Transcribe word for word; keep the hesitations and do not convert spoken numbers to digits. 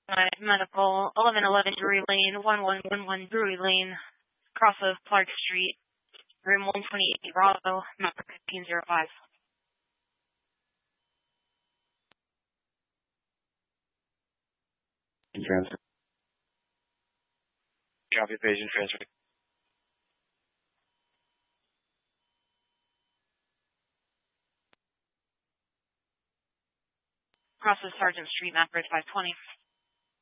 My medical, eleven eleven Drury Lane, one one one one Drury Lane, cross of Clark Street, room one twenty-eight, Bravo, number fifteen oh five. Transfer. Copy, patient transfer. Cross of Sergeant Street, map bridge five twenty.